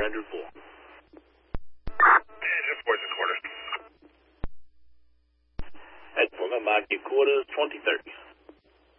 904. Engine 4's a quarter. Excellent. Mike, quarters 2030.